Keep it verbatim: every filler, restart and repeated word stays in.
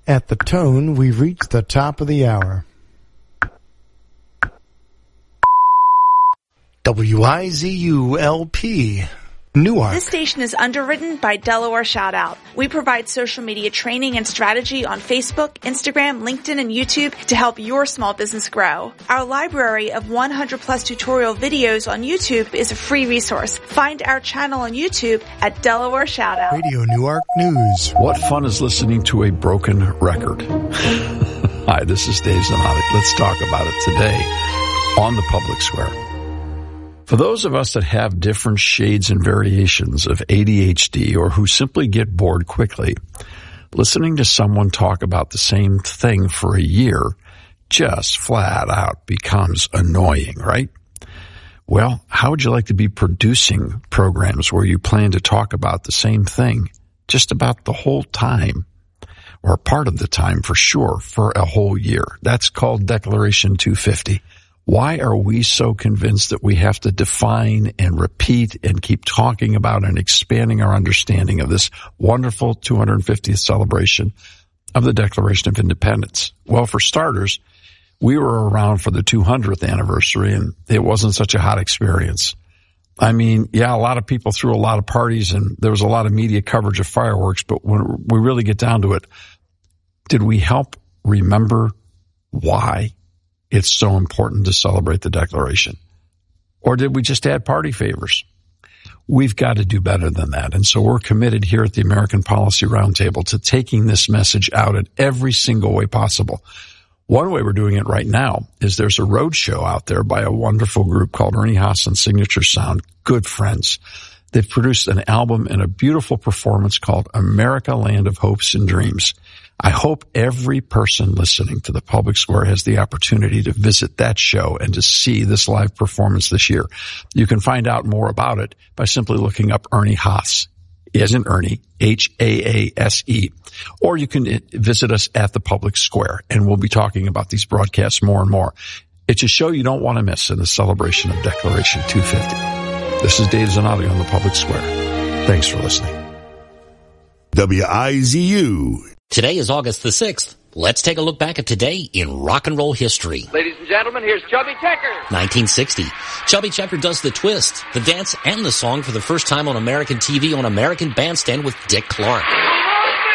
At the tone, we've reached the top of the hour. W I Z U L P, Newark. This station is underwritten by Delaware Shoutout. We provide social media training and strategy on Facebook, Instagram, LinkedIn, and YouTube to help your small business grow. Our library of one hundred plus tutorial videos on YouTube is a free resource. Find our channel on YouTube at Delaware Shoutout. Radio Newark News. What fun is listening to a broken record? Hi, this is Dave Zanotti. Let's talk about it today on the Public Square. For those of us that have different shades and variations of A D H D or who simply get bored quickly, listening to someone talk about the same thing for a year just flat out becomes annoying, right? Well, how would you like to be producing programs where you plan to talk about the same thing just about the whole time, or part of the time for sure, for a whole year? That's called Declaration two fifty. Why are we so convinced that we have to define and repeat and keep talking about and expanding our understanding of this wonderful two hundred fiftieth celebration of the Declaration of Independence? Well, for starters, we were around for the two hundredth anniversary, and it wasn't such a hot experience. I mean, yeah, a lot of people threw a lot of parties, and there was a lot of media coverage of fireworks, but when we really get down to it, did we help remember why it's so important to celebrate the Declaration? Or did we just add party favors? We've got to do better than that. And so we're committed here at the American Policy Roundtable to taking this message out in every single way possible. One way we're doing it right now is there's a road show out there by a wonderful group called Ernie Haas and Signature Sound, good friends. They've produced an album and a beautiful performance called America, Land of Hopes and Dreams. I hope every person listening to the Public Square has the opportunity to visit that show and to see this live performance this year. You can find out more about it by simply looking up Ernie Haas, as in Ernie, H A A S E. Or you can visit us at the Public Square, and we'll be talking about these broadcasts more and more. It's a show you don't want to miss in the celebration of Declaration two fifty. This is Dave Zanotti on the Public Square. Thanks for listening. W I Z U. Today is August the sixth. Let's take a look back at today in rock and roll history. Ladies and gentlemen, here's Chubby Checker. nineteen sixty. Chubby Checker does the twist, the dance, and the song for the first time on American T V on American Bandstand with Dick Clark.